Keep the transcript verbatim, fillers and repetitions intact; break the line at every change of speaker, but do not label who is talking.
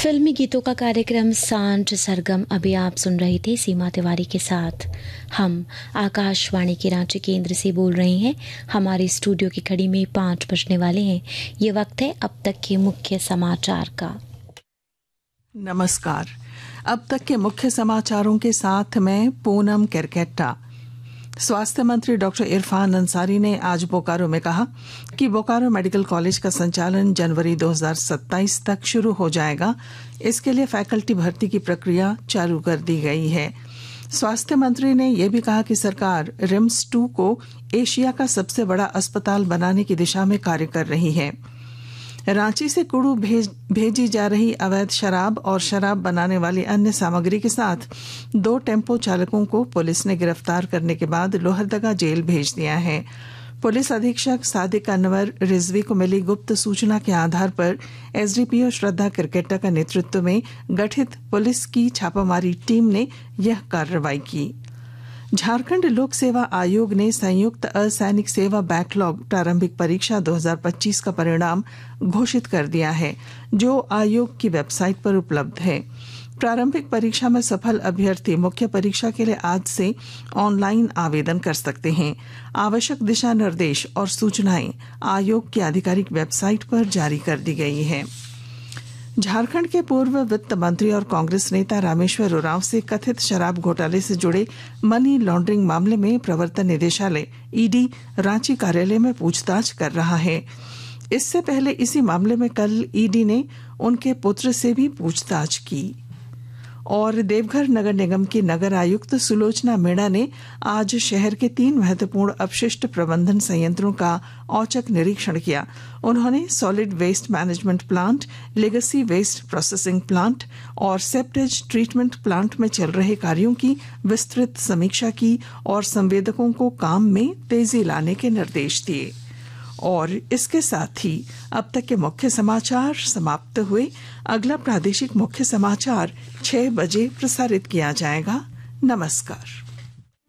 फिल्मी गीतों का कार्यक्रम सांझ सरगम अभी आप सुन रहे थे सीमा तिवारी के साथ। हम आकाशवाणी के रांची केंद्र से बोल रहे हैं। हमारे स्टूडियो की घड़ी में पाँच बजने वाले हैं। ये वक्त है अब तक के मुख्य समाचार का।
नमस्कार। अब तक के मुख्य समाचारों के साथ मैं पूनम केरकेट्टा। स्वास्थ्य मंत्री डॉक्टर इरफान अंसारी ने आज बोकारो में कहा कि बोकारो मेडिकल कॉलेज का संचालन जनवरी दो हज़ार सत्ताईस तक शुरू हो जाएगा। इसके लिए फैकल्टी भर्ती की प्रक्रिया चालू कर दी गई है। स्वास्थ्य मंत्री ने यह भी कहा कि सरकार रिम्स टू को एशिया का सबसे बड़ा अस्पताल बनाने की दिशा में कार्य कर रही है। रांची से कुड़ू भेज, भेजी जा रही अवैध शराब और शराब बनाने वाली अन्य सामग्री के साथ दो टेम्पो चालकों को पुलिस ने गिरफ्तार करने के बाद लोहरदगा जेल भेज दिया है। पुलिस अधीक्षक सादिक अनवर रिजवी को मिली गुप्त सूचना के आधार पर एसडीपीओ श्रद्धा किरकेट्टा का नेतृत्व में गठित पुलिस की छापामारी टीम ने यह कार्रवाई की। झारखंड लोक सेवा आयोग ने संयुक्त असैनिक सेवा बैकलॉग प्रारंभिक परीक्षा दो हज़ार पच्चीस का परिणाम घोषित कर दिया है, जो आयोग की वेबसाइट पर उपलब्ध है। प्रारंभिक परीक्षा में सफल अभ्यर्थी मुख्य परीक्षा के लिए आज से ऑनलाइन आवेदन कर सकते हैं। आवश्यक दिशा निर्देश और सूचनाएं आयोग की आधिकारिक वेबसाइट पर जारी कर दी गई है। झारखंड के पूर्व वित्त मंत्री और कांग्रेस नेता रामेश्वर उरांव से कथित शराब घोटाले से जुड़े मनी लॉन्ड्रिंग मामले में प्रवर्तन निदेशालय ईडी रांची कार्यालय में पूछताछ कर रहा है। इससे पहले इसी मामले में कल ईडी ने उनके पुत्र से भी पूछताछ की। और देवघर नगर निगम की नगर आयुक्त सुलोचना मीणा ने आज शहर के तीन महत्वपूर्ण अपशिष्ट प्रबंधन संयंत्रों का औचक निरीक्षण किया। उन्होंने solid waste management plant, legacy waste processing plant और सेप्टेज ट्रीटमेंट प्लांट में चल रहे कार्यों की विस्तृत समीक्षा की और संवेदकों को काम में तेजी लाने के निर्देश दिए। और इसके साथ ही अब तक के मुख्य समाचार समाप्त हुए। अगला प्रादेशिक मुख्य समाचार छह बजे प्रसारित किया जाएगा। नमस्कार।